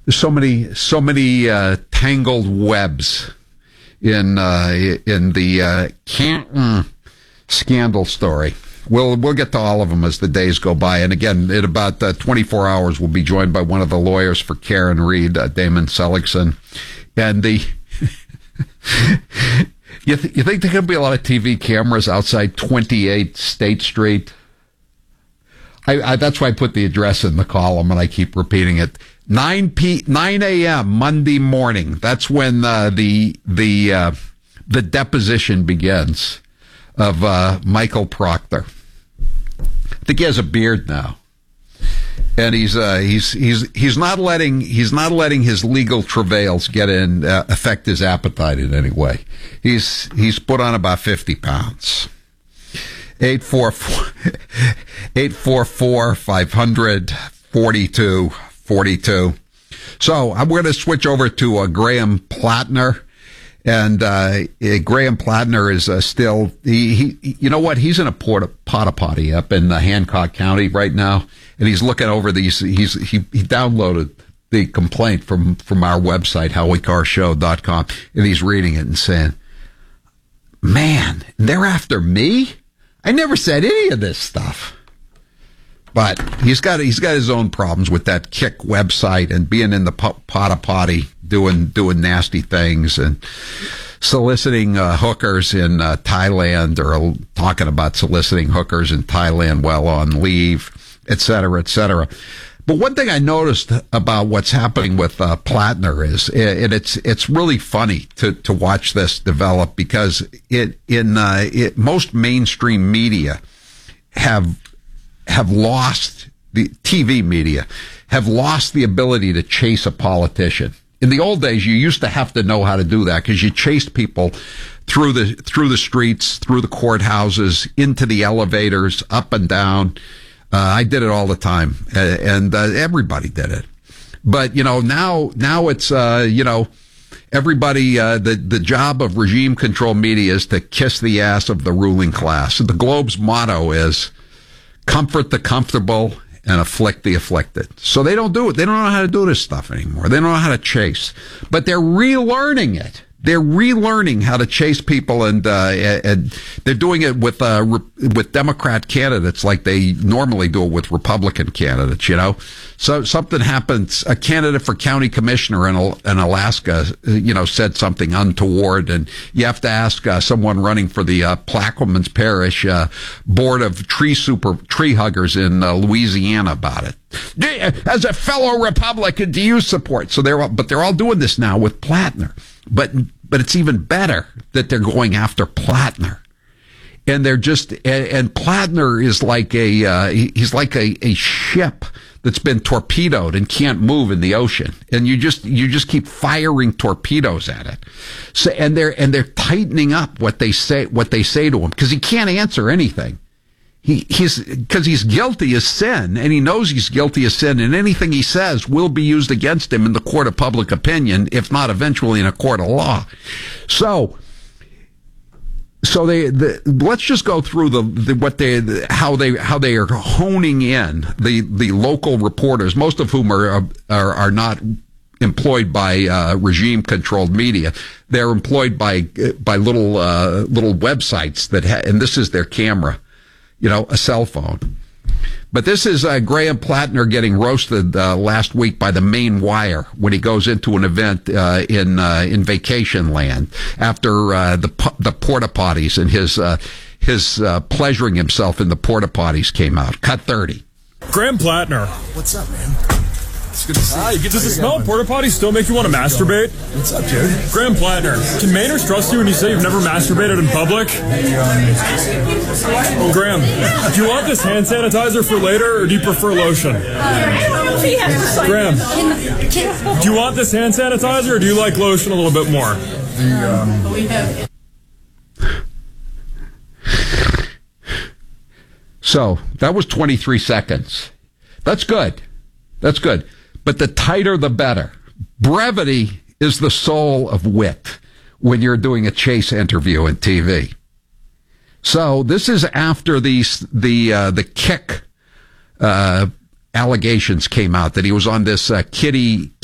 There's so many tangled webs in the Canton scandal story. We'll get to all of them as the days go by. And again, in about 24 hours, we'll be joined by one of the lawyers for Karen Read, Damon Seligson. And you think there could be a lot of TV cameras outside 28 State Street? That's why I put the address in the column, and I keep repeating it. 9 a.m. Monday morning. That's when the deposition begins of Michael Proctor. I think he has a beard now, and he's not letting his legal travails get in affect his appetite in any way. He's put on about 50 pounds. 844-500-4242. So I'm going to switch over to Graham Plattner. And Graham Plattner is still, he you know what? He's in a porta potty up in Hancock County right now. And he's looking over these. He downloaded the complaint from our website, HowieCarShow.com. And he's reading it and saying, man, they're after me? I never said any of this stuff. But he's got his own problems with that Kick website and being in the porta potty, doing nasty things and soliciting hookers in Thailand, or talking about soliciting hookers in Thailand while on leave, et cetera, et cetera. But one thing I noticed about what's happening with Plattner is, and it's really funny to watch this develop, because most mainstream media have lost, the TV media have lost the ability to chase a politician. In the old days, you used to have to know how to do that, because you chased people through the streets, through the courthouses, into the elevators, up and down. I did it all the time, and everybody did it. But now it's everybody. The job of regime control media is to kiss the ass of the ruling class. The Globe's motto is comfort the comfortable and afflict the afflicted. So they don't do it. They don't know how to do this stuff anymore. They don't know how to chase, but they're relearning it. They're relearning how to chase people, and they're doing it with Democrat candidates like they normally do it with Republican candidates. So something happens. A candidate for county commissioner in Alaska, said something untoward, and you have to ask someone running for the Plaquemines Parish board of tree huggers in Louisiana about it. As a fellow Republican, do you support? So they're all doing this now with Plattner. But it's even better that they're going after Plattner, and they're and Plattner is like he's like a ship that's been torpedoed and can't move in the ocean, and you just keep firing torpedoes at it. So and they're tightening up what they say to him, because he can't answer anything. Because he's guilty of sin, and he knows he's guilty of sin, and anything he says will be used against him in the court of public opinion, if not eventually in a court of law. So let's just go through how they are honing in the local reporters, most of whom are not employed by regime controlled media. They're employed by little websites and this is their camera. A cell phone. But this is Graham Plattner getting roasted last week by the Maine Wire when he goes into an event in vacation land after the porta potties and his pleasuring himself in the porta potties came out. Cut 30. Graham Plattner. What's up, man? It's good to see you. Does the smell of porta potties still make you want to masturbate? What's up, dude? Graham Plattner, can Mainers trust you when you say you've never masturbated in public? Oh, Graham, do you want this hand sanitizer for later, or do you prefer lotion? Graham, do you want this hand sanitizer, or do you like lotion a little bit more? So, that was 23 seconds. That's good. That's good. But the tighter, the better. Brevity is the soul of wit when you're doing a chase interview in TV. So this is after the Kick allegations came out that he was on this kiddie